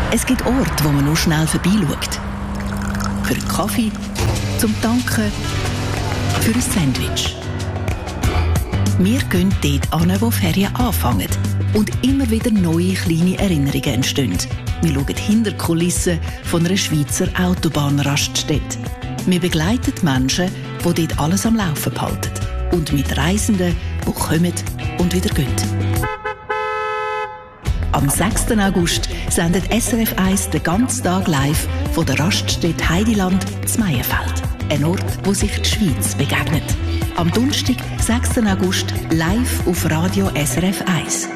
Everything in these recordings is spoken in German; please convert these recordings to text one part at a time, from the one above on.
Es gibt Orte, wo man nur schnell vorbeischaut. Für einen Kaffee, zum Tanken, für ein Sandwich. Wir gehen dort hin, wo Ferien anfangen und immer wieder neue kleine Erinnerungen entstehen. Wir schauen hinter die Kulissen von einer Schweizer Autobahnraststätte. Wir begleiten die Menschen, die dort alles am Laufen behalten. Und mit Reisenden, die kommen und wieder gehen. Am 6. August sendet SRF 1 den ganzen Tag live von der Raststätte Heidiland zu Meyenfeld. Ein Ort, wo sich die Schweiz begegnet. Am Donnerstag, 6. August, live auf Radio SRF 1.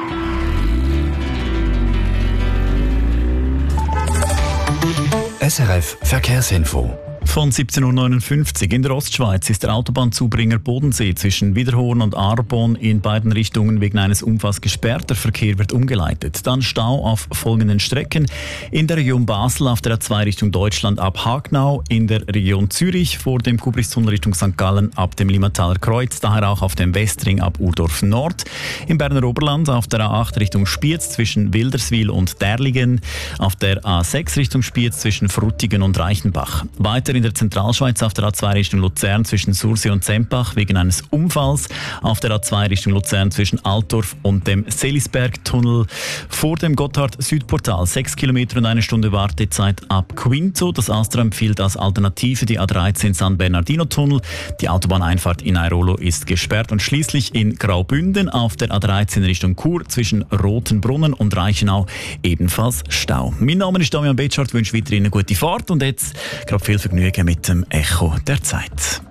SRF Verkehrsinfo. Von 17.59 Uhr in der Ostschweiz ist der Autobahnzubringer Bodensee zwischen Wiederhorn und Arbon in beiden Richtungen wegen eines Unfalls gesperrt. Der Verkehr wird umgeleitet. Dann Stau auf folgenden Strecken. In der Region Basel auf der A2 Richtung Deutschland ab Hagnau. In der Region Zürich vor dem Kubristunnel Richtung St. Gallen ab dem Limmataler Kreuz. Daher auch auf dem Westring ab Urdorf Nord. Im Berner Oberland auf der A8 Richtung Spiez zwischen Wilderswil und Derligen. Auf der A6 Richtung Spiez zwischen Frutigen und Reichenbach. Weiter in der Zentralschweiz auf der A2 Richtung Luzern zwischen Sursee und Sempach wegen eines Unfalls. Auf der A2 Richtung Luzern zwischen Altdorf und dem Selisberg-Tunnel vor dem Gotthard-Südportal. 6 Kilometer und 1 Stunde Wartezeit ab Quinto. Das Astra empfiehlt als Alternative die A13 San Bernardino-Tunnel. Die Autobahneinfahrt in Airolo ist gesperrt. Und schließlich in Graubünden auf der A13 Richtung Chur zwischen Rotenbrunnen und Reichenau ebenfalls Stau. Mein Name ist Damian Betschart, wünsche weiterhin eine gute Fahrt und jetzt gerade viel Vergnügen mit dem Echo der Zeit.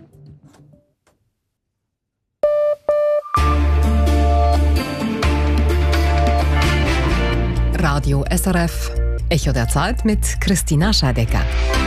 Radio SRF, Echo der Zeit mit Christina Scheidecker.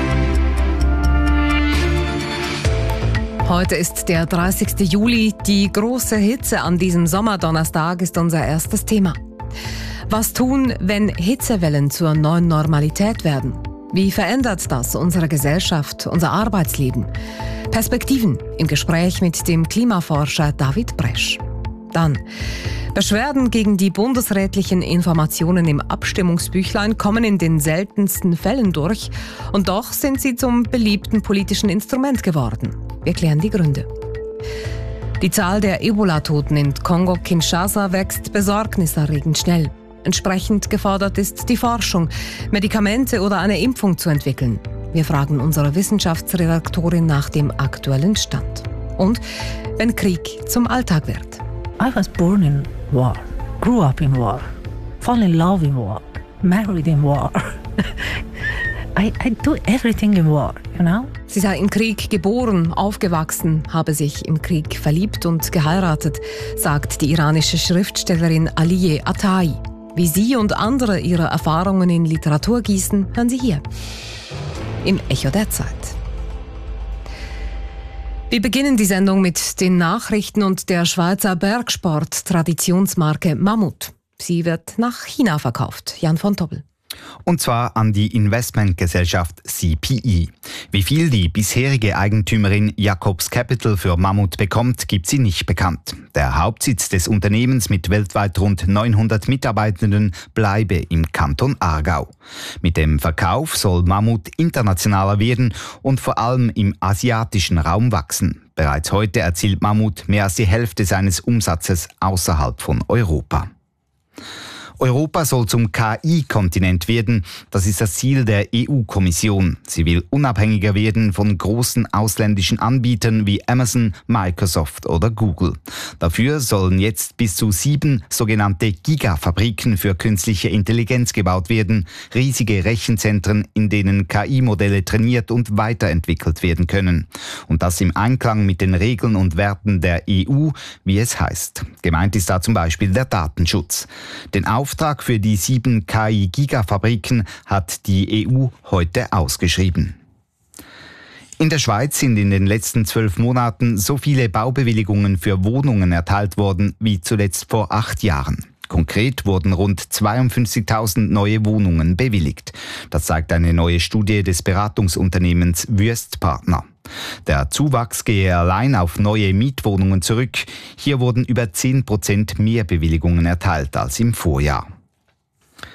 Heute ist der 30. Juli. Die große Hitze an diesem Sommerdonnerstag ist unser erstes Thema. Was tun, wenn Hitzewellen zur neuen Normalität werden? Wie verändert das unsere Gesellschaft, unser Arbeitsleben? Perspektiven im Gespräch mit dem Klimaforscher David Bresch. Dann Beschwerden gegen die bundesrätlichen Informationen im Abstimmungsbüchlein kommen in den seltensten Fällen durch und doch sind sie zum beliebten politischen Instrument geworden. Wir klären die Gründe. Die Zahl der Ebola-Toten in Kongo-Kinshasa wächst besorgniserregend schnell. Entsprechend gefordert ist die Forschung, Medikamente oder eine Impfung zu entwickeln. Wir fragen unsere Wissenschaftsredaktorin nach dem aktuellen Stand. Und wenn Krieg zum Alltag wird. I was born in war, grew up in war, fall in love in war, married in war. I do everything in war, you know? Sie sei im Krieg geboren, aufgewachsen, habe sich im Krieg verliebt und geheiratet, sagt die iranische Schriftstellerin Aliyeh Atai. Wie sie und andere ihre Erfahrungen in Literatur gießen, hören Sie hier. Im Echo der Zeit. Wir beginnen die Sendung mit den Nachrichten und der Schweizer Bergsport-Traditionsmarke Mammut. Sie wird nach China verkauft. Jan von Tobbel. Und zwar an die Investmentgesellschaft CPE. Wie viel die bisherige Eigentümerin Jacobs Capital für Mammut bekommt, gibt sie nicht bekannt. Der Hauptsitz des Unternehmens mit weltweit rund 900 Mitarbeitenden bleibe im Kanton Aargau. Mit dem Verkauf soll Mammut internationaler werden und vor allem im asiatischen Raum wachsen. Bereits heute erzielt Mammut mehr als die Hälfte seines Umsatzes außerhalb von Europa. Europa soll zum KI-Kontinent werden. Das ist das Ziel der EU-Kommission. Sie will unabhängiger werden von großen ausländischen Anbietern wie Amazon, Microsoft oder Google. Dafür sollen jetzt bis zu 7 sogenannte Gigafabriken für künstliche Intelligenz gebaut werden. Riesige Rechenzentren, in denen KI-Modelle trainiert und weiterentwickelt werden können. Und das im Einklang mit den Regeln und Werten der EU, wie es heißt. Gemeint ist da zum Beispiel der Datenschutz. Den Auftrag für die 7 KI-Gigafabriken hat die EU heute ausgeschrieben. In der Schweiz sind in den letzten 12 Monaten so viele Baubewilligungen für Wohnungen erteilt worden wie zuletzt vor 8 Jahren. Konkret wurden rund 52.000 neue Wohnungen bewilligt. Das zeigt eine neue Studie des Beratungsunternehmens Wüest-Partner. Der Zuwachs gehe allein auf neue Mietwohnungen zurück. Hier wurden über 10% mehr Bewilligungen erteilt als im Vorjahr.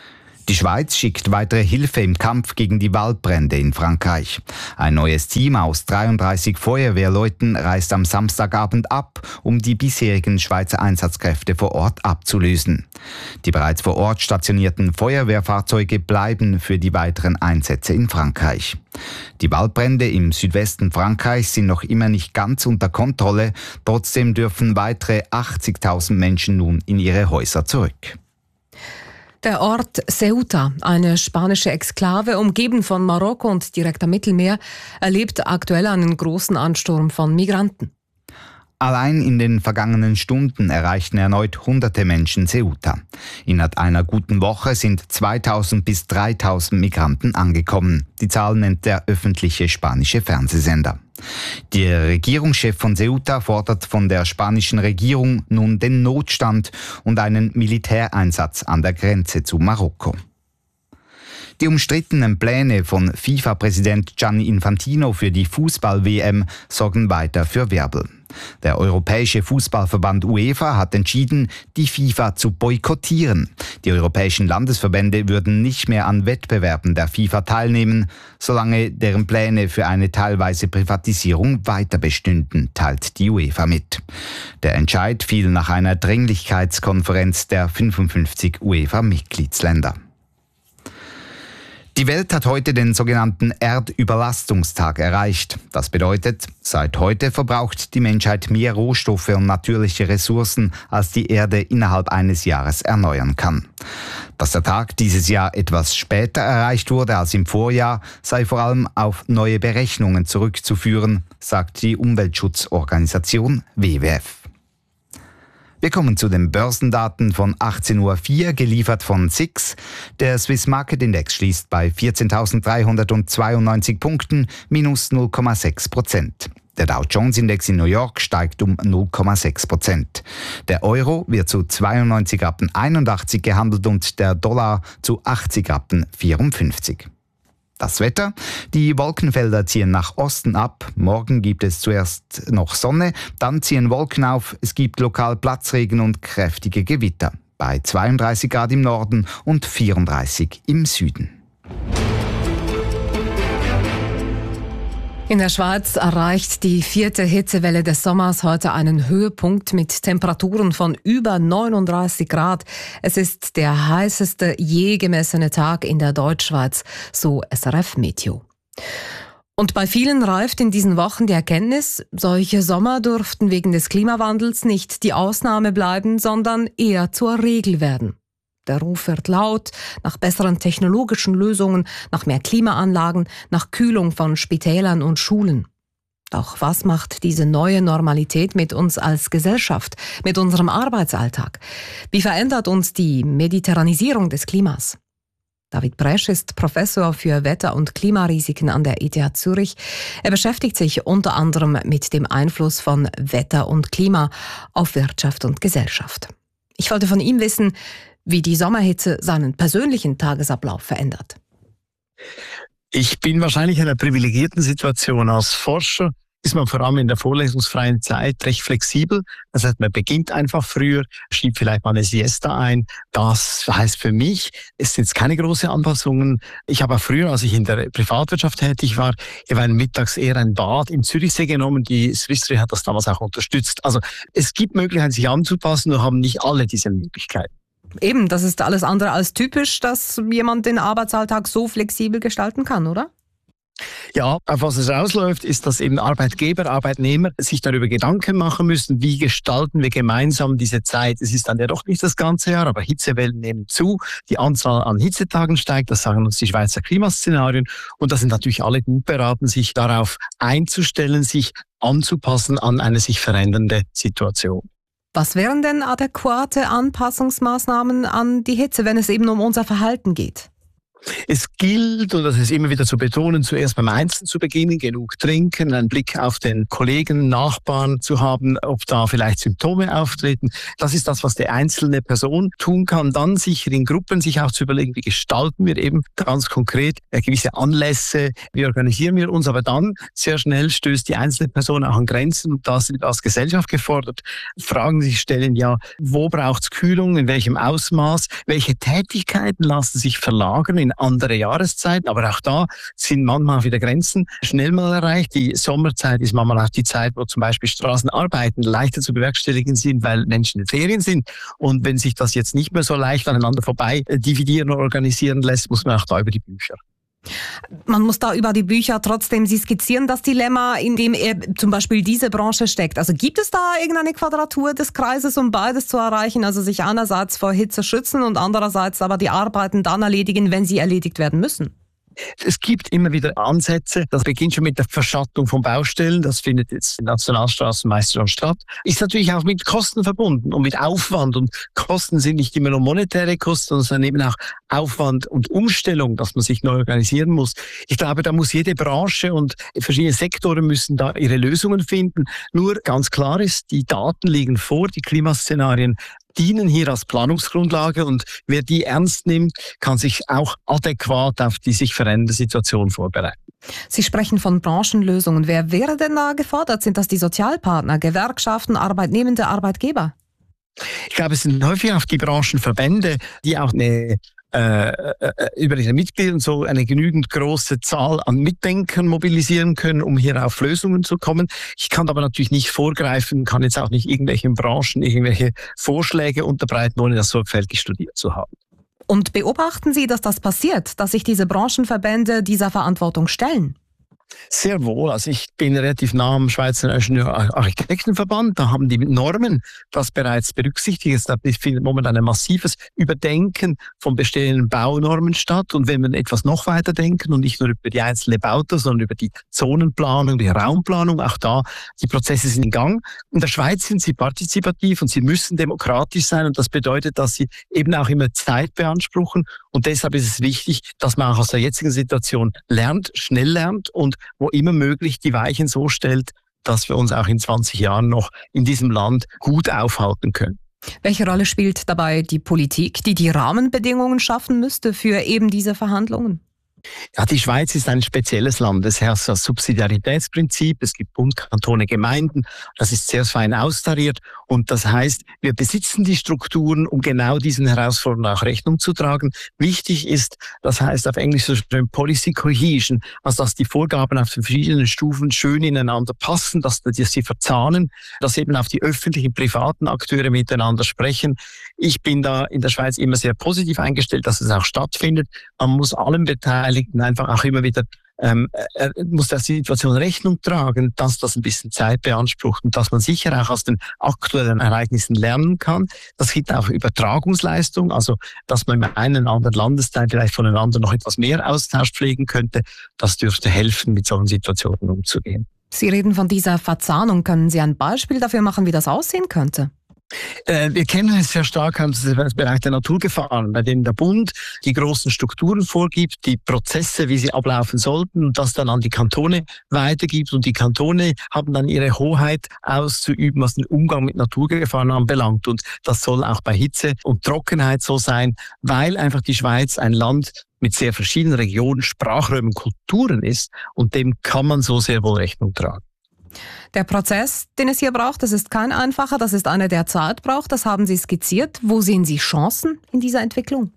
Die Schweiz schickt weitere Hilfe im Kampf gegen die Waldbrände in Frankreich. Ein neues Team aus 33 Feuerwehrleuten reist am Samstagabend ab, um die bisherigen Schweizer Einsatzkräfte vor Ort abzulösen. Die bereits vor Ort stationierten Feuerwehrfahrzeuge bleiben für die weiteren Einsätze in Frankreich. Die Waldbrände im Südwesten Frankreichs sind noch immer nicht ganz unter Kontrolle. Trotzdem dürfen weitere 80.000 Menschen nun in ihre Häuser zurück. Der Ort Ceuta, eine spanische Exklave, umgeben von Marokko und direkt am Mittelmeer, erlebt aktuell einen großen Ansturm von Migranten. Allein in den vergangenen Stunden erreichten erneut hunderte Menschen Ceuta. Innerhalb einer guten Woche sind 2.000 bis 3.000 Migranten angekommen. Die Zahl nennt der öffentliche spanische Fernsehsender. Der Regierungschef von Ceuta fordert von der spanischen Regierung nun den Notstand und einen Militäreinsatz an der Grenze zu Marokko. Die umstrittenen Pläne von FIFA-Präsident Gianni Infantino für die Fußball-WM sorgen weiter für Wirbel. Der Europäische Fußballverband UEFA hat entschieden, die FIFA zu boykottieren. Die europäischen Landesverbände würden nicht mehr an Wettbewerben der FIFA teilnehmen, solange deren Pläne für eine teilweise Privatisierung weiter bestünden, teilt die UEFA mit. Der Entscheid fiel nach einer Dringlichkeitskonferenz der 55 UEFA-Mitgliedsländer. Die Welt hat heute den sogenannten Erdüberlastungstag erreicht. Das bedeutet, seit heute verbraucht die Menschheit mehr Rohstoffe und natürliche Ressourcen, als die Erde innerhalb eines Jahres erneuern kann. Dass der Tag dieses Jahr etwas später erreicht wurde als im Vorjahr, sei vor allem auf neue Berechnungen zurückzuführen, sagt die Umweltschutzorganisation WWF. Wir kommen zu den Börsendaten von 18.04 Uhr, geliefert von SIX. Der Swiss Market Index schließt bei 14.392 Punkten, minus 0,6%. Der Dow Jones Index in New York steigt um 0,6%. Der Euro wird zu 92,81 gehandelt und der Dollar zu 80,54. Das Wetter: Die Wolkenfelder ziehen nach Osten ab. Morgen gibt es zuerst noch Sonne, dann ziehen Wolken auf. Es gibt lokal Platzregen und kräftige Gewitter. Bei 32 Grad im Norden und 34 im Süden. In der Schweiz erreicht die 4. Hitzewelle des Sommers heute einen Höhepunkt mit Temperaturen von über 39 Grad. Es ist der heißeste je gemessene Tag in der Deutschschweiz, so SRF Meteo. Und bei vielen reift in diesen Wochen die Erkenntnis, solche Sommer dürften wegen des Klimawandels nicht die Ausnahme bleiben, sondern eher zur Regel werden. Der Ruf wird laut nach besseren technologischen Lösungen, nach mehr Klimaanlagen, nach Kühlung von Spitälern und Schulen. Doch was macht diese neue Normalität mit uns als Gesellschaft, mit unserem Arbeitsalltag? Wie verändert uns die Mediterranisierung des Klimas? David Bresch ist Professor für Wetter- und Klimarisiken an der ETH Zürich. Er beschäftigt sich unter anderem mit dem Einfluss von Wetter und Klima auf Wirtschaft und Gesellschaft. Ich wollte von ihm wissen, wie die Sommerhitze seinen persönlichen Tagesablauf verändert. Ich bin wahrscheinlich in einer privilegierten Situation. Als Forscher ist man vor allem in der vorlesungsfreien Zeit recht flexibel. Das heißt, man beginnt einfach früher, schiebt vielleicht mal eine Siesta ein. Das heißt für mich, es sind jetzt keine großen Anpassungen. Ich habe auch früher, als ich in der Privatwirtschaft tätig war, mittags eher ein Bad im Zürichsee genommen. Die Swiss Re hat das damals auch unterstützt. Also es gibt Möglichkeiten, sich anzupassen, nur haben nicht alle diese Möglichkeiten. Eben, das ist alles andere als typisch, dass jemand den Arbeitsalltag so flexibel gestalten kann, oder? Ja, auf was es ausläuft, ist, dass eben Arbeitgeber, Arbeitnehmer sich darüber Gedanken machen müssen, wie gestalten wir gemeinsam diese Zeit. Es ist dann ja doch nicht das ganze Jahr, aber Hitzewellen nehmen zu, die Anzahl an Hitzetagen steigt, das sagen uns die Schweizer Klimaszenarien. Und da sind natürlich alle gut beraten, sich darauf einzustellen, sich anzupassen an eine sich verändernde Situation. Was wären denn adäquate Anpassungsmaßnahmen an die Hitze, wenn es eben um unser Verhalten geht? Es gilt, und das ist immer wieder zu betonen, zuerst beim Einzelnen zu beginnen, genug trinken, einen Blick auf den Kollegen, Nachbarn zu haben, ob da vielleicht Symptome auftreten. Das ist das, was die einzelne Person tun kann. Dann sicher in Gruppen sich auch zu überlegen, wie gestalten wir eben ganz konkret gewisse Anlässe, wie organisieren wir uns. Aber dann sehr schnell stößt die einzelne Person auch an Grenzen, und da sind wir als Gesellschaft gefordert. Fragen sich stellen, ja, wo braucht es Kühlung, in welchem Ausmaß, welche Tätigkeiten lassen sich verlagern in andere Jahreszeiten, aber auch da sind manchmal wieder Grenzen schnell mal erreicht. Die Sommerzeit ist manchmal auch die Zeit, wo zum Beispiel Straßenarbeiten leichter zu bewerkstelligen sind, weil Menschen in Ferien sind. Und wenn sich das jetzt nicht mehr so leicht aneinander vorbei dividieren und organisieren lässt, muss man auch da über die Bücher. Man muss da über die Bücher trotzdem, Sie skizzieren das Dilemma, in dem zum Beispiel diese Branche steckt. Also gibt es da irgendeine Quadratur des Kreises, um beides zu erreichen? Also sich einerseits vor Hitze schützen und andererseits aber die Arbeiten dann erledigen, wenn sie erledigt werden müssen? Es gibt immer wieder Ansätze. Das beginnt schon mit der Verschattung von Baustellen. Das findet jetzt in Nationalstraßen meist schon statt. Ist natürlich auch mit Kosten verbunden und mit Aufwand. Und Kosten sind nicht immer nur monetäre Kosten, sondern eben auch Aufwand und Umstellung, dass man sich neu organisieren muss. Ich glaube, da muss jede Branche und verschiedene Sektoren müssen da ihre Lösungen finden. Nur ganz klar ist, die Daten liegen vor, die Klimaszenarien dienen hier als Planungsgrundlage, und wer die ernst nimmt, kann sich auch adäquat auf die sich verändernde Situation vorbereiten. Sie sprechen von Branchenlösungen. Wer wäre denn da gefordert? Sind das die Sozialpartner, Gewerkschaften, Arbeitnehmende, Arbeitgeber? Ich glaube, es sind häufig auch die Branchenverbände, die auch über ihre Mitglieder und so eine genügend große Zahl an Mitdenkern mobilisieren können, um hier auf Lösungen zu kommen. Ich kann aber natürlich nicht vorgreifen, kann jetzt auch nicht irgendwelchen Branchen irgendwelche Vorschläge unterbreiten, ohne das sorgfältig studiert zu haben. Und beobachten Sie, dass das passiert, dass sich diese Branchenverbände dieser Verantwortung stellen? Sehr wohl. Also ich bin relativ nah am Schweizer Architektenverband. Da haben die Normen das bereits berücksichtigt. Da findet momentan ein massives Überdenken von bestehenden Baunormen statt. Und wenn wir etwas noch weiter denken und nicht nur über die einzelnen Bauten, sondern über die Zonenplanung, die Raumplanung, auch da, die Prozesse sind in Gang. In der Schweiz sind sie partizipativ und sie müssen demokratisch sein. Und das bedeutet, dass sie eben auch immer Zeit beanspruchen. Und deshalb ist es wichtig, dass man auch aus der jetzigen Situation lernt, schnell lernt und wo immer möglich die Weichen so stellt, dass wir uns auch in 20 Jahren noch in diesem Land gut aufhalten können. Welche Rolle spielt dabei die Politik, die die Rahmenbedingungen schaffen müsste für eben diese Verhandlungen? Ja, die Schweiz ist ein spezielles Land. Es herrscht das Subsidiaritätsprinzip. Es gibt Bund, Kantone, Gemeinden. Das ist sehr fein austariert. Und das heißt, wir besitzen die Strukturen, um genau diesen Herausforderungen auch Rechnung zu tragen. Wichtig ist, das heißt auf Englisch so schön Policy Cohesion, also dass die Vorgaben auf den verschiedenen Stufen schön ineinander passen, dass sie verzahnen, dass eben auch die öffentlichen, privaten Akteure miteinander sprechen. Ich bin da in der Schweiz immer sehr positiv eingestellt, dass es auch stattfindet. Man muss allen Beteiligten einfach auch immer wieder muss der Situation Rechnung tragen, dass das ein bisschen Zeit beansprucht und dass man sicher auch aus den aktuellen Ereignissen lernen kann. Das gibt auch Übertragungsleistung, also dass man im einen oder anderen Landesteil vielleicht voneinander noch etwas mehr Austausch pflegen könnte. Das dürfte helfen, mit solchen Situationen umzugehen. Sie reden von dieser Verzahnung. Können Sie ein Beispiel dafür machen, wie das aussehen könnte? Wir kennen es sehr stark im Bereich der Naturgefahren, bei denen der Bund die großen Strukturen vorgibt, die Prozesse, wie sie ablaufen sollten, und das dann an die Kantone weitergibt. Und die Kantone haben dann ihre Hoheit auszuüben, was den Umgang mit Naturgefahren anbelangt. Und das soll auch bei Hitze und Trockenheit so sein, weil einfach die Schweiz ein Land mit sehr verschiedenen Regionen, Sprachräumen, Kulturen ist, und dem kann man so sehr wohl Rechnung tragen. Der Prozess, den es hier braucht, das ist kein einfacher, das ist einer, der Zeit braucht, das haben Sie skizziert. Wo sehen Sie Chancen in dieser Entwicklung?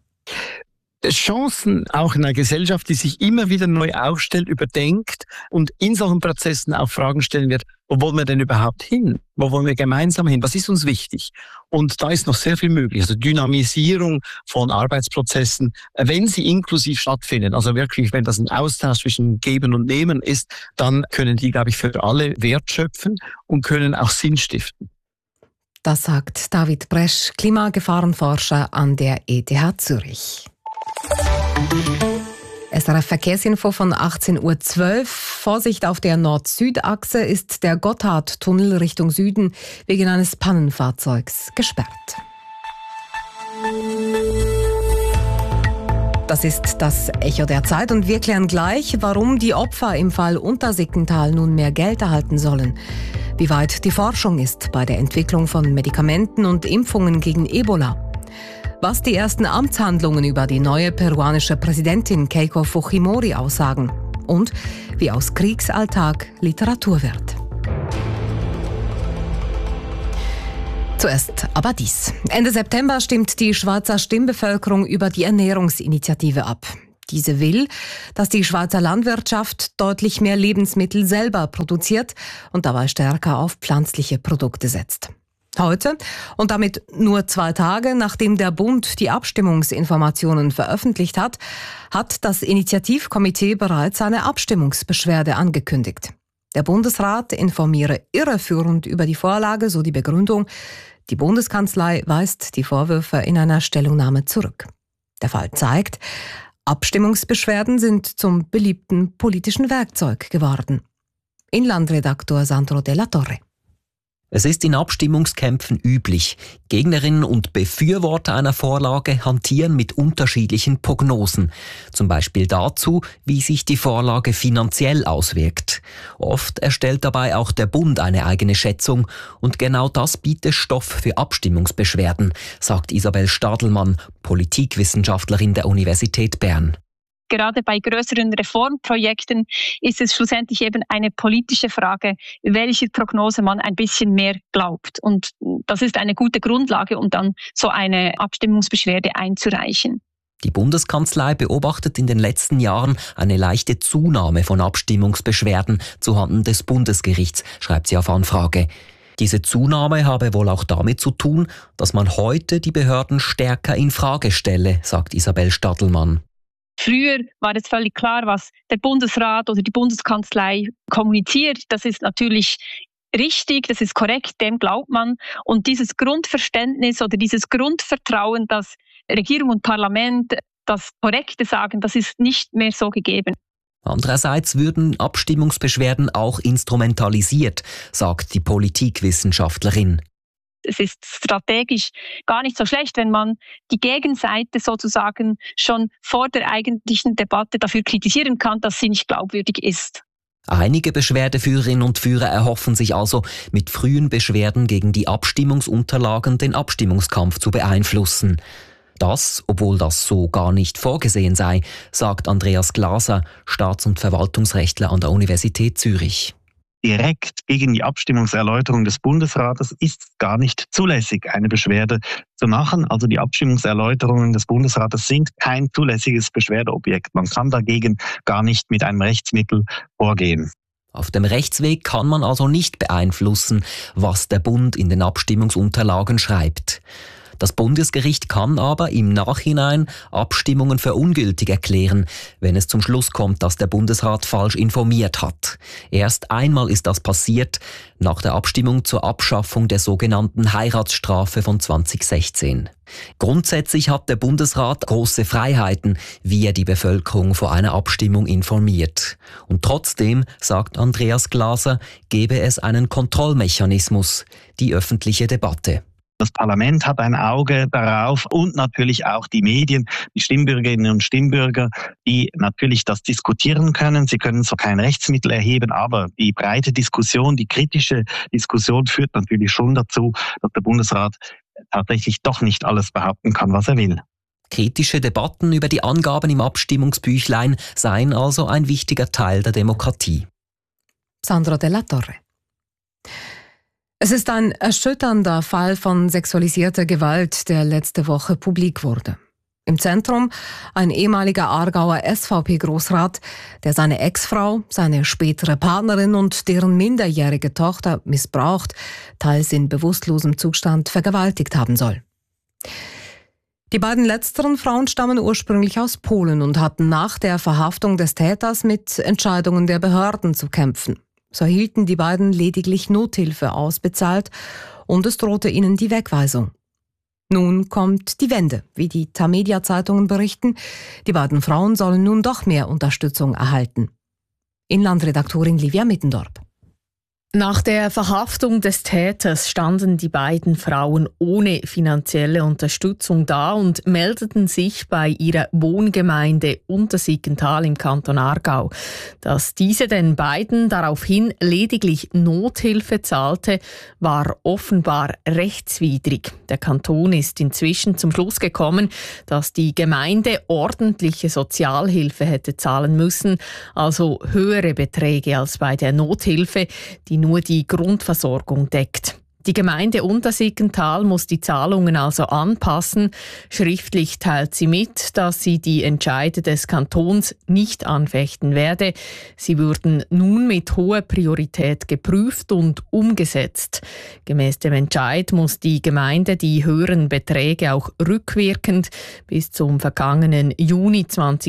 Chancen auch in einer Gesellschaft, die sich immer wieder neu aufstellt, überdenkt und in solchen Prozessen auch Fragen stellen wird, wo wollen wir denn überhaupt hin? Wo wollen wir gemeinsam hin? Was ist uns wichtig? Und da ist noch sehr viel möglich. Also Dynamisierung von Arbeitsprozessen, wenn sie inklusiv stattfinden, also wirklich, wenn das ein Austausch zwischen Geben und Nehmen ist, dann können die, glaube ich, für alle Wert schöpfen und können auch Sinn stiften. Das sagt David Bresch, Klimagefahrenforscher an der ETH Zürich. SRF Verkehrsinfo von 18:12 Uhr. Vorsicht, auf der Nord-Süd-Achse ist der Gotthardtunnel Richtung Süden wegen eines Pannenfahrzeugs gesperrt. Das ist das Echo der Zeit und wir klären gleich, warum die Opfer im Fall Untersiggenthal nun mehr Geld erhalten sollen. Wie weit die Forschung ist bei der Entwicklung von Medikamenten und Impfungen gegen Ebola. Was die ersten Amtshandlungen über die neue peruanische Präsidentin Keiko Fujimori aussagen. Und wie aus Kriegsalltag Literatur wird. Zuerst aber dies. Ende September stimmt die Schweizer Stimmbevölkerung über die Ernährungsinitiative ab. Diese will, dass die Schweizer Landwirtschaft deutlich mehr Lebensmittel selber produziert und dabei stärker auf pflanzliche Produkte setzt. Heute, und damit nur 2 Tage, nachdem der Bund die Abstimmungsinformationen veröffentlicht hat, hat das Initiativkomitee bereits eine Abstimmungsbeschwerde angekündigt. Der Bundesrat informiere irreführend über die Vorlage, so die Begründung. Die Bundeskanzlei weist die Vorwürfe in einer Stellungnahme zurück. Der Fall zeigt, Abstimmungsbeschwerden sind zum beliebten politischen Werkzeug geworden. Inlandredaktor Sandro Della Torre. Es ist in Abstimmungskämpfen üblich. Gegnerinnen und Befürworter einer Vorlage hantieren mit unterschiedlichen Prognosen. Zum Beispiel dazu, wie sich die Vorlage finanziell auswirkt. Oft erstellt dabei auch der Bund eine eigene Schätzung. Und genau das bietet Stoff für Abstimmungsbeschwerden, sagt Isabel Stadelmann, Politikwissenschaftlerin der Universität Bern. Gerade bei größeren Reformprojekten ist es schlussendlich eben eine politische Frage, welcher Prognose man ein bisschen mehr glaubt. Und das ist eine gute Grundlage, um dann so eine Abstimmungsbeschwerde einzureichen. Die Bundeskanzlei beobachtet in den letzten Jahren eine leichte Zunahme von Abstimmungsbeschwerden zuhanden des Bundesgerichts, schreibt sie auf Anfrage. Diese Zunahme habe wohl auch damit zu tun, dass man heute die Behörden stärker in Frage stelle, sagt Isabel Stadelmann. Früher war es völlig klar, was der Bundesrat oder die Bundeskanzlei kommuniziert. Das ist natürlich richtig, das ist korrekt, dem glaubt man. Und dieses Grundverständnis oder dieses Grundvertrauen, dass Regierung und Parlament das Korrekte sagen, das ist nicht mehr so gegeben. Andererseits würden Abstimmungsbeschwerden auch instrumentalisiert, sagt die Politikwissenschaftlerin. Es ist strategisch gar nicht so schlecht, wenn man die Gegenseite sozusagen schon vor der eigentlichen Debatte dafür kritisieren kann, dass sie nicht glaubwürdig ist. Einige Beschwerdeführerinnen und Führer erhoffen sich also, mit frühen Beschwerden gegen die Abstimmungsunterlagen den Abstimmungskampf zu beeinflussen. Das, obwohl das so gar nicht vorgesehen sei, sagt Andreas Glaser, Staats- und Verwaltungsrechtler an der Universität Zürich. Direkt gegen die Abstimmungserläuterung des Bundesrates ist gar nicht zulässig, eine Beschwerde zu machen. Also die Abstimmungserläuterungen des Bundesrates sind kein zulässiges Beschwerdeobjekt. Man kann dagegen gar nicht mit einem Rechtsmittel vorgehen. Auf dem Rechtsweg kann man also nicht beeinflussen, was der Bund in den Abstimmungsunterlagen schreibt. Das Bundesgericht kann aber im Nachhinein Abstimmungen für ungültig erklären, wenn es zum Schluss kommt, dass der Bundesrat falsch informiert hat. Erst einmal ist das passiert, nach der Abstimmung zur Abschaffung der sogenannten Heiratsstrafe von 2016. Grundsätzlich hat der Bundesrat große Freiheiten, wie er die Bevölkerung vor einer Abstimmung informiert. Und trotzdem, sagt Andreas Glaser, gebe es einen Kontrollmechanismus, die öffentliche Debatte. Das Parlament hat ein Auge darauf und natürlich auch die Medien, die Stimmbürgerinnen und Stimmbürger, die natürlich das diskutieren können. Sie können so kein Rechtsmittel erheben, aber die breite Diskussion, die kritische Diskussion führt natürlich schon dazu, dass der Bundesrat tatsächlich doch nicht alles behaupten kann, was er will. Kritische Debatten über die Angaben im Abstimmungsbüchlein seien also ein wichtiger Teil der Demokratie. Sandro Della Torre. Es ist ein erschütternder Fall von sexualisierter Gewalt, der letzte Woche publik wurde. Im Zentrum ein ehemaliger Aargauer SVP-Großrat, der seine Ex-Frau, seine spätere Partnerin und deren minderjährige Tochter missbraucht, teils in bewusstlosem Zustand vergewaltigt haben soll. Die beiden letzteren Frauen stammen ursprünglich aus Polen und hatten nach der Verhaftung des Täters mit Entscheidungen der Behörden zu kämpfen. So erhielten die beiden lediglich Nothilfe ausbezahlt und es drohte ihnen die Wegweisung. Nun kommt die Wende, wie die Tamedia-Zeitungen berichten. Die beiden Frauen sollen nun doch mehr Unterstützung erhalten. Inlandredaktorin Livia Mittendorp. Nach der Verhaftung des Täters standen die beiden Frauen ohne finanzielle Unterstützung da und meldeten sich bei ihrer Wohngemeinde Untersiggenthal im Kanton Aargau. Dass diese den beiden daraufhin lediglich Nothilfe zahlte, war offenbar rechtswidrig. Der Kanton ist inzwischen zum Schluss gekommen, dass die Gemeinde ordentliche Sozialhilfe hätte zahlen müssen, also höhere Beträge als bei der Nothilfe, die nur die Grundversorgung deckt. Die Gemeinde Untersiggenthal muss die Zahlungen also anpassen. Schriftlich teilt sie mit, dass sie die Entscheide des Kantons nicht anfechten werde. Sie würden nun mit hoher Priorität geprüft und umgesetzt. Gemäß dem Entscheid muss die Gemeinde die höheren Beträge auch rückwirkend bis zum vergangenen Juni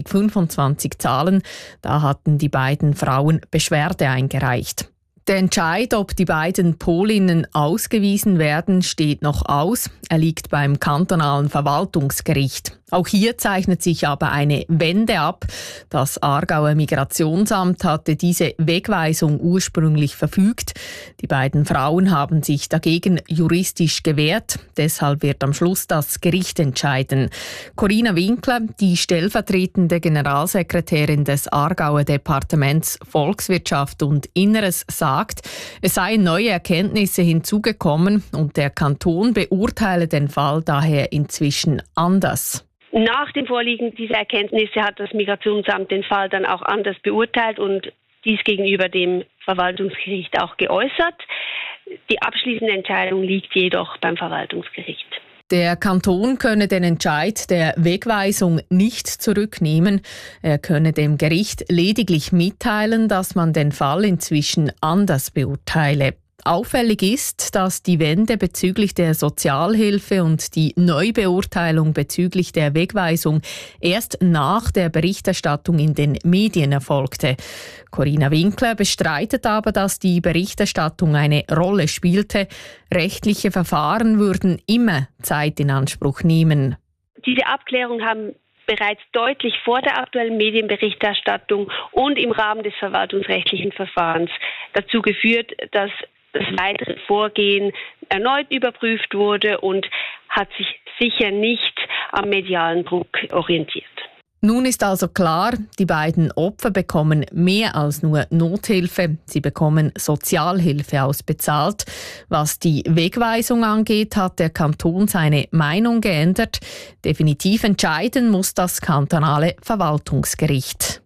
2025 zahlen. Da hatten die beiden Frauen Beschwerde eingereicht. Der Entscheid, ob die beiden Polinnen ausgewiesen werden, steht noch aus. Er liegt beim kantonalen Verwaltungsgericht. Auch hier zeichnet sich aber eine Wende ab. Das Aargauer Migrationsamt hatte diese Wegweisung ursprünglich verfügt. Die beiden Frauen haben sich dagegen juristisch gewehrt. Deshalb wird am Schluss das Gericht entscheiden. Corinna Winkler, die stellvertretende Generalsekretärin des Aargauer Departements Volkswirtschaft und Inneres, sagt, es seien neue Erkenntnisse hinzugekommen und der Kanton beurteile den Fall daher inzwischen anders. Nach dem Vorliegen dieser Erkenntnisse hat das Migrationsamt den Fall dann auch anders beurteilt und dies gegenüber dem Verwaltungsgericht auch geäußert. Die abschließende Entscheidung liegt jedoch beim Verwaltungsgericht. Der Kanton könne den Entscheid der Wegweisung nicht zurücknehmen. Er könne dem Gericht lediglich mitteilen, dass man den Fall inzwischen anders beurteile. Auffällig ist, dass die Wende bezüglich der Sozialhilfe und die Neubeurteilung bezüglich der Wegweisung erst nach der Berichterstattung in den Medien erfolgte. Corinna Winkler bestreitet aber, dass die Berichterstattung eine Rolle spielte. Rechtliche Verfahren würden immer Zeit in Anspruch nehmen. Diese Abklärung haben bereits deutlich vor der aktuellen Medienberichterstattung und im Rahmen des verwaltungsrechtlichen Verfahrens dazu geführt, dass das weitere Vorgehen erneut überprüft wurde und hat sich sicher nicht am medialen Druck orientiert. Nun ist also klar, die beiden Opfer bekommen mehr als nur Nothilfe. Sie bekommen Sozialhilfe ausbezahlt. Was die Wegweisung angeht, hat der Kanton seine Meinung geändert. Definitiv entscheiden muss das kantonale Verwaltungsgericht.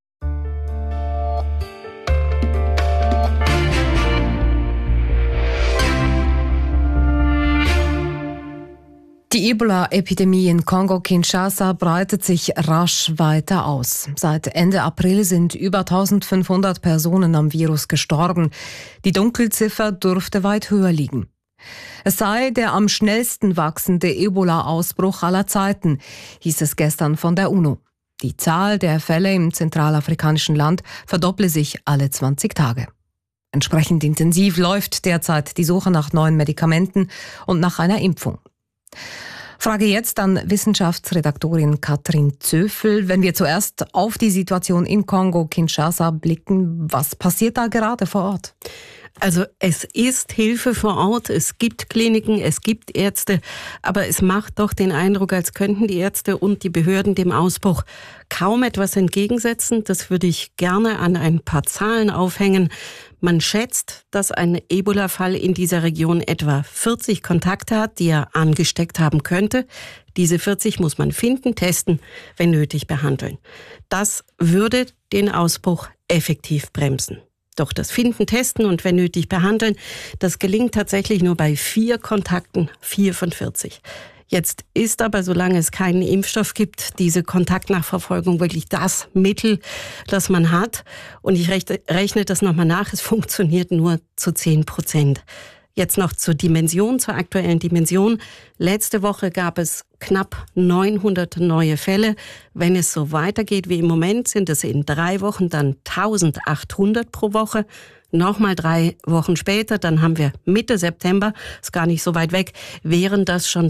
Die Ebola-Epidemie in Kongo-Kinshasa breitet sich rasch weiter aus. Seit Ende April sind über 1500 Personen am Virus gestorben. Die Dunkelziffer dürfte weit höher liegen. Es sei der am schnellsten wachsende Ebola-Ausbruch aller Zeiten, hieß es gestern von der UNO. Die Zahl der Fälle im zentralafrikanischen Land verdopple sich alle 20 Tage. Entsprechend intensiv läuft derzeit die Suche nach neuen Medikamenten und nach einer Impfung. Frage jetzt an Wissenschaftsredaktorin Katrin Zöfel. Wenn wir zuerst auf die Situation in Kongo-Kinshasa blicken, was passiert da gerade vor Ort? Also es ist Hilfe vor Ort, es gibt Kliniken, es gibt Ärzte, aber es macht doch den Eindruck, als könnten die Ärzte und die Behörden dem Ausbruch kaum etwas entgegensetzen. Das würde ich gerne an ein paar Zahlen aufhängen. Man schätzt, dass ein Ebola-Fall in dieser Region etwa 40 Kontakte hat, die er angesteckt haben könnte. Diese 40 muss man finden, testen, wenn nötig behandeln. Das würde den Ausbruch effektiv bremsen. Doch das Finden, Testen und wenn nötig behandeln, das gelingt tatsächlich nur bei 4 Kontakten, 4 von 40. Jetzt ist aber, solange es keinen Impfstoff gibt, diese Kontaktnachverfolgung wirklich das Mittel, das man hat. Und ich rechne das nochmal nach, es funktioniert nur zu 10%. Jetzt noch zur Dimension, zur aktuellen Dimension. Letzte Woche gab es knapp 900 neue Fälle. Wenn es so weitergeht wie im Moment, sind es in 3 Wochen dann 1800 pro Woche. Nochmal 3 Wochen später, dann haben wir Mitte September, ist gar nicht so weit weg, wären das schon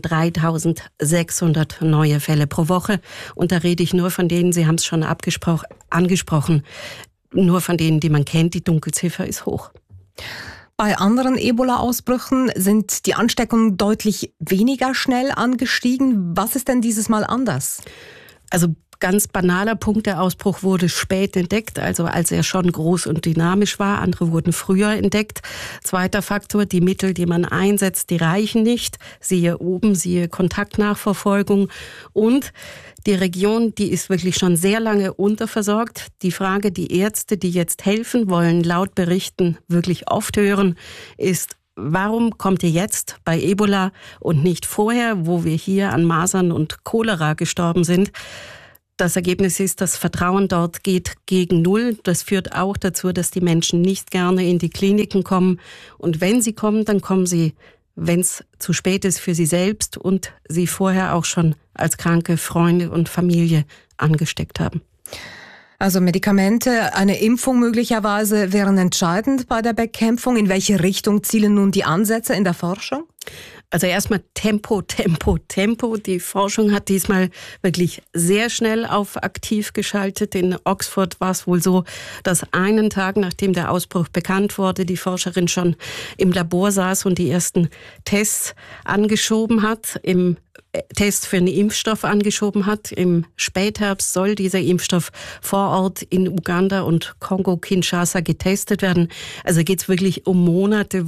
3600 neue Fälle pro Woche. Und da rede ich nur von denen, Sie haben es schon angesprochen, nur von denen, die man kennt. Die Dunkelziffer ist hoch. Bei anderen Ebola-Ausbrüchen sind die Ansteckungen deutlich weniger schnell angestiegen. Was ist denn dieses Mal anders? Also ganz banaler Punkt, der Ausbruch wurde spät entdeckt, also als er schon groß und dynamisch war. Andere wurden früher entdeckt. Zweiter Faktor, die Mittel, die man einsetzt, die reichen nicht. Siehe oben, siehe Kontaktnachverfolgung. Und die Region, die ist wirklich schon sehr lange unterversorgt. Die Frage, die Ärzte, die jetzt helfen wollen, laut Berichten wirklich oft hören, ist: Warum kommt ihr jetzt bei Ebola und nicht vorher, wo wir hier an Masern und Cholera gestorben sind? Das Ergebnis ist, das Vertrauen dort geht gegen Null. Das führt auch dazu, dass die Menschen nicht gerne in die Kliniken kommen. Und wenn sie kommen, dann kommen sie, wenn es zu spät ist für sie selbst und sie vorher auch schon als kranke Freunde und Familie angesteckt haben. Also Medikamente, eine Impfung möglicherweise wären entscheidend bei der Bekämpfung. In welche Richtung zielen nun die Ansätze in der Forschung? Also erstmal Tempo. Die Forschung hat diesmal wirklich sehr schnell auf aktiv geschaltet. In Oxford war es wohl so, dass einen Tag nachdem der Ausbruch bekannt wurde, die Forscherin schon im Labor saß und die ersten Tests angeschoben hat, Test für einen Impfstoff angeschoben hat. Im Spätherbst soll dieser Impfstoff vor Ort in Uganda und Kongo-Kinshasa getestet werden. Also geht es wirklich um Monate,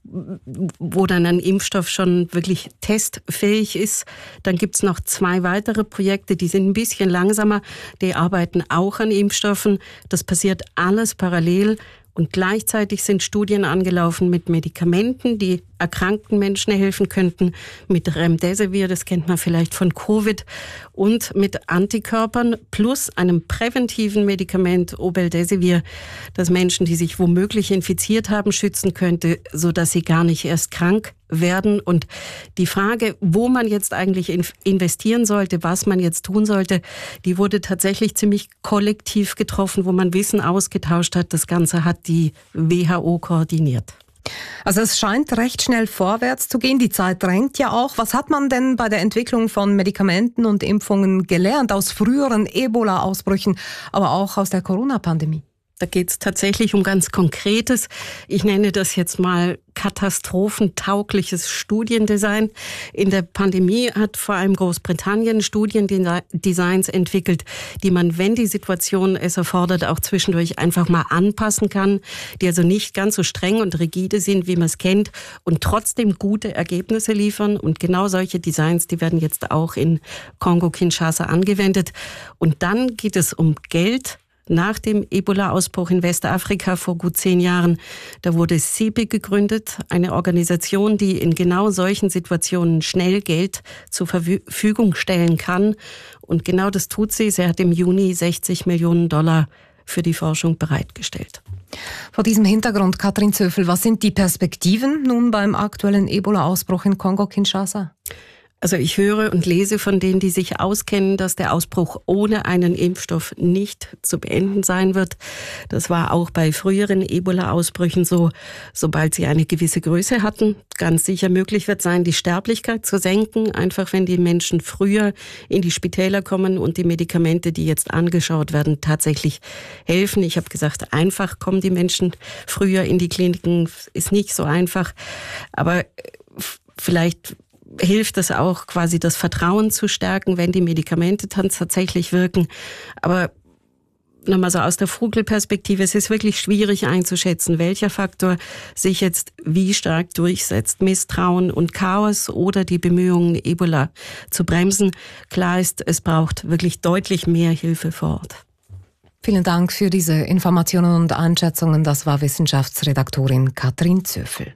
wo dann ein Impfstoff schon wirklich testfähig ist. Dann gibt es noch 2 weitere Projekte, die sind ein bisschen langsamer. Die arbeiten auch an Impfstoffen. Das passiert alles parallel. Und gleichzeitig sind Studien angelaufen mit Medikamenten, die erkrankten Menschen helfen könnten, mit Remdesivir, das kennt man vielleicht von Covid, und mit Antikörpern plus einem präventiven Medikament, Obeldesivir, das Menschen, die sich womöglich infiziert haben, schützen könnte, sodass sie gar nicht erst krank werden. Und die Frage, wo man jetzt eigentlich investieren sollte, was man jetzt tun sollte, die wurde tatsächlich ziemlich kollektiv getroffen, wo man Wissen ausgetauscht hat. Das Ganze hat die WHO koordiniert. Also es scheint recht schnell vorwärts zu gehen. Die Zeit drängt ja auch. Was hat man denn bei der Entwicklung von Medikamenten und Impfungen gelernt aus früheren Ebola-Ausbrüchen, aber auch aus der Corona-Pandemie? Da geht es tatsächlich um ganz Konkretes. Ich nenne das jetzt mal katastrophentaugliches Studiendesign. In der Pandemie hat vor allem Großbritannien Studiendesigns entwickelt, die man, wenn die Situation es erfordert, auch zwischendurch einfach mal anpassen kann, die also nicht ganz so streng und rigide sind, wie man es kennt, und trotzdem gute Ergebnisse liefern. Und genau solche Designs, die werden jetzt auch in Kongo-Kinshasa angewendet. Und dann geht es um Geld. Nach dem Ebola-Ausbruch in Westafrika vor gut 10 Jahren, da wurde CEPI gegründet, eine Organisation, die in genau solchen Situationen schnell Geld zur Verfügung stellen kann. Und genau das tut sie. Sie hat im Juni $60 Millionen für die Forschung bereitgestellt. Vor diesem Hintergrund, Katrin Zöfel, was sind die Perspektiven nun beim aktuellen Ebola-Ausbruch in Kongo-Kinshasa? Also ich höre und lese von denen, die sich auskennen, dass der Ausbruch ohne einen Impfstoff nicht zu beenden sein wird. Das war auch bei früheren Ebola-Ausbrüchen so. Sobald sie eine gewisse Größe hatten, ganz sicher möglich wird sein, die Sterblichkeit zu senken. Einfach wenn die Menschen früher in die Spitäler kommen und die Medikamente, die jetzt angeschaut werden, tatsächlich helfen. Ich habe gesagt, einfach kommen die Menschen früher in die Kliniken. Ist nicht so einfach. Aber vielleicht hilft es auch, quasi das Vertrauen zu stärken, wenn die Medikamente dann tatsächlich wirken. Aber nochmal so aus der Vogelperspektive, es ist wirklich schwierig einzuschätzen, welcher Faktor sich jetzt wie stark durchsetzt. Misstrauen und Chaos oder die Bemühungen, Ebola zu bremsen. Klar ist, es braucht wirklich deutlich mehr Hilfe vor Ort. Vielen Dank für diese Informationen und Einschätzungen. Das war Wissenschaftsredaktorin Katrin Zöfel.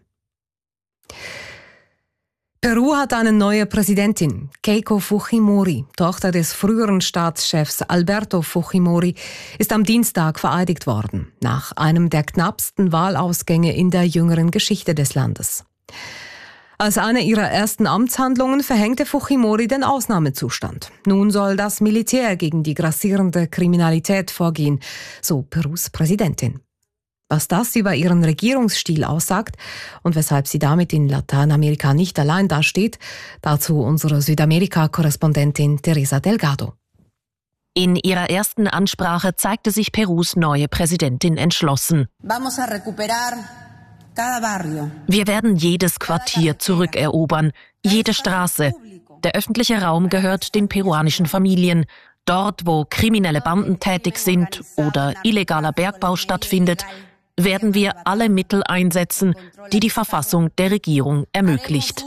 Peru hat eine neue Präsidentin, Keiko Fujimori, Tochter des früheren Staatschefs Alberto Fujimori, ist am Dienstag vereidigt worden, nach einem der knappsten Wahlausgänge in der jüngeren Geschichte des Landes. Als eine ihrer ersten Amtshandlungen verhängte Fujimori den Ausnahmezustand. Nun soll das Militär gegen die grassierende Kriminalität vorgehen, so Perus Präsidentin. Was das über ihren Regierungsstil aussagt und weshalb sie damit in Lateinamerika nicht allein dasteht, dazu unsere Südamerika-Korrespondentin Teresa Delgado. In ihrer ersten Ansprache zeigte sich Perus neue Präsidentin entschlossen. Wir werden jedes Quartier zurückerobern, jede Straße. Der öffentliche Raum gehört den peruanischen Familien. Dort, wo kriminelle Banden tätig sind oder illegaler Bergbau stattfindet, werden wir alle Mittel einsetzen, die die Verfassung der Regierung ermöglicht.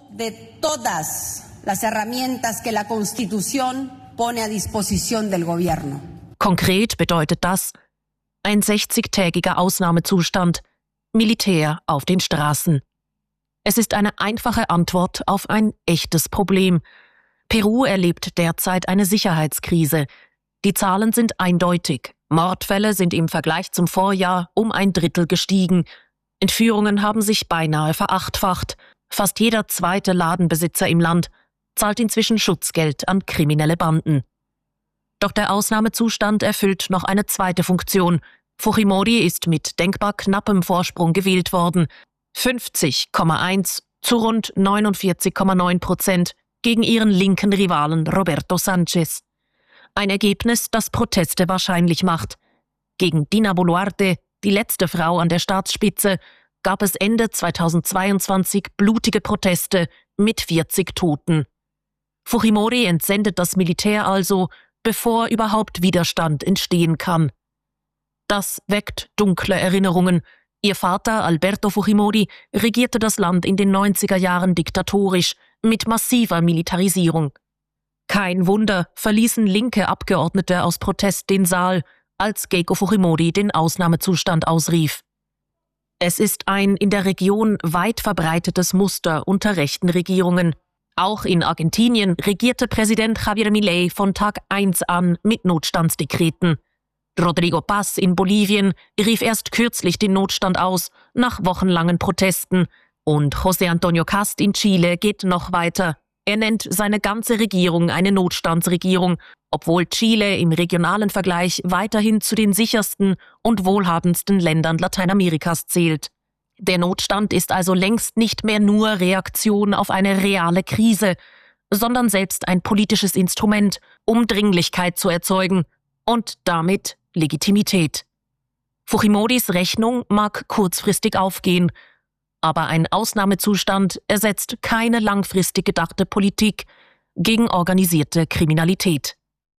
Konkret bedeutet das ein 60-tägiger Ausnahmezustand, Militär auf den Straßen. Es ist eine einfache Antwort auf ein echtes Problem. Peru erlebt derzeit eine Sicherheitskrise. Die Zahlen sind eindeutig. Mordfälle sind im Vergleich zum Vorjahr um 1/3 gestiegen. Entführungen haben sich beinahe verachtfacht. Fast jeder zweite Ladenbesitzer im Land zahlt inzwischen Schutzgeld an kriminelle Banden. Doch der Ausnahmezustand erfüllt noch eine zweite Funktion. Fujimori ist mit denkbar knappem Vorsprung gewählt worden. 50,1 zu rund 49,9% gegen ihren linken Rivalen Roberto Sánchez. Ein Ergebnis, das Proteste wahrscheinlich macht. Gegen Dina Boluarte, die letzte Frau an der Staatsspitze, gab es Ende 2022 blutige Proteste mit 40 Toten. Fujimori entsendet das Militär also, bevor überhaupt Widerstand entstehen kann. Das weckt dunkle Erinnerungen. Ihr Vater Alberto Fujimori regierte das Land in den 90er Jahren diktatorisch, mit massiver Militarisierung. Kein Wunder, verließen linke Abgeordnete aus Protest den Saal, als Keiko Fujimori den Ausnahmezustand ausrief. Es ist ein in der Region weit verbreitetes Muster unter rechten Regierungen. Auch in Argentinien regierte Präsident Javier Milei von Tag 1 an mit Notstandsdekreten. Rodrigo Paz in Bolivien rief erst kürzlich den Notstand aus, nach wochenlangen Protesten. Und José Antonio Cast in Chile geht noch weiter. Er nennt seine ganze Regierung eine Notstandsregierung, obwohl Chile im regionalen Vergleich weiterhin zu den sichersten und wohlhabendsten Ländern Lateinamerikas zählt. Der Notstand ist also längst nicht mehr nur Reaktion auf eine reale Krise, sondern selbst ein politisches Instrument, um Dringlichkeit zu erzeugen und damit Legitimität. Fujimoris Rechnung mag kurzfristig aufgehen, aber ein Ausnahmezustand ersetzt keine langfristig gedachte Politik gegen organisierte Kriminalität.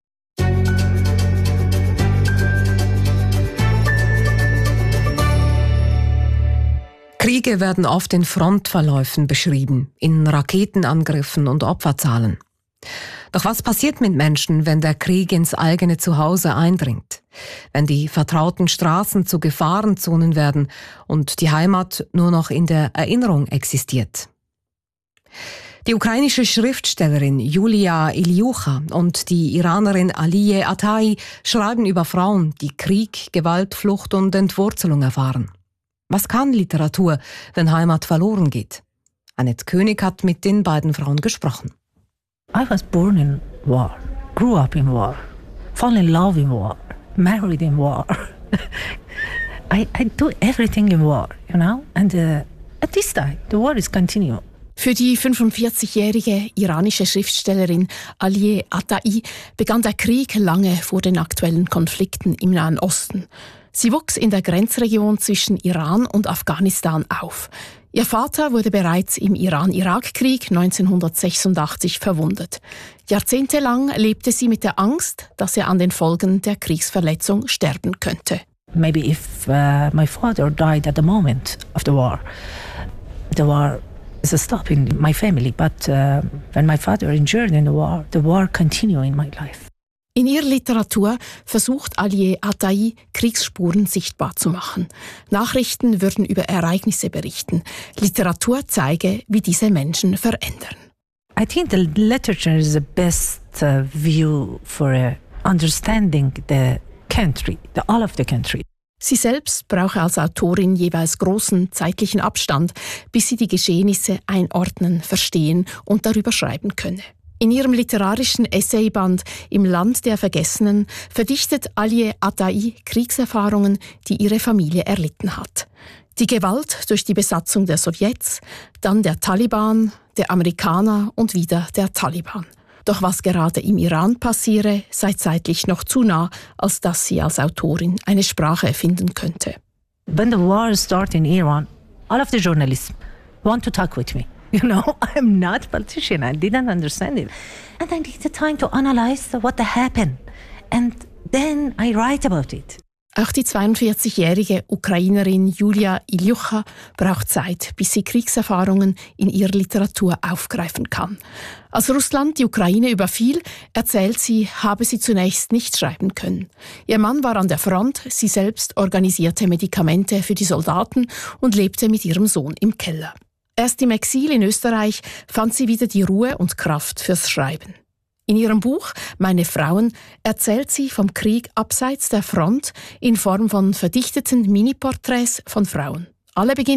Kriege werden oft in Frontverläufen beschrieben, in Raketenangriffen und Opferzahlen. Doch was passiert mit Menschen, wenn der Krieg ins eigene Zuhause eindringt? Wenn die vertrauten Straßen zu Gefahrenzonen werden und die Heimat nur noch in der Erinnerung existiert? Die ukrainische Schriftstellerin Julia Ilyucha und die Iranerin Aliye Atai schreiben über Frauen, die Krieg, Gewalt, Flucht und Entwurzelung erfahren. Was kann Literatur, wenn Heimat verloren geht? Annette König hat mit den beiden Frauen gesprochen. I was born in war, grew up in war, fall in love in war, married in war. I do everything in war, you know? And at this time, the war is continuing. Für die 45-jährige iranische Schriftstellerin Aliye Atai begann der Krieg lange vor den aktuellen Konflikten im Nahen Osten. Sie wuchs in der Grenzregion zwischen Iran und Afghanistan auf. Ihr Vater wurde bereits im Iran-Irak-Krieg 1986 verwundet. Jahrzehntelang lebte sie mit der Angst, dass er an den Folgen der Kriegsverletzung sterben könnte. Maybe if my father died at the moment of the war is a stop in my family. But when my father injured in the war continued in my life. In ihrer Literatur versucht Aliye Atai, Kriegsspuren sichtbar zu machen. Nachrichten würden über Ereignisse berichten. Literatur zeige, wie diese Menschen verändern. I think the literature is the best view for understanding the country, all of the country. Sie selbst brauche als Autorin jeweils großen zeitlichen Abstand, bis sie die Geschehnisse einordnen, verstehen und darüber schreiben könne. In ihrem literarischen Essayband »Im Land der Vergessenen« verdichtet Aliye Atai Kriegserfahrungen, die ihre Familie erlitten hat. Die Gewalt durch die Besatzung der Sowjets, dann der Taliban, der Amerikaner und wieder der Taliban. Doch was gerade im Iran passiere, sei zeitlich noch zu nah, als dass sie als Autorin eine Sprache finden könnte. When the war started in Iran, all of the journalists want to talk with me. You know, I'm not a politician. I didn't understand it. And I need the time to analyze what happened. And then I write about it. Auch die 42-jährige Ukrainerin Julia Iljucha braucht Zeit, bis sie Kriegserfahrungen in ihrer Literatur aufgreifen kann. Als Russland die Ukraine überfiel, erzählt sie, habe sie zunächst nicht schreiben können. Ihr Mann war an der Front, sie selbst organisierte Medikamente für die Soldaten und lebte mit ihrem Sohn im Keller. Erst im Exil in Österreich fand sie wieder die Ruhe und Kraft fürs Schreiben. In ihrem Buch »Meine Frauen« erzählt sie vom Krieg abseits der Front in Form von verdichteten Mini-Porträts von Frauen. Alle beginnen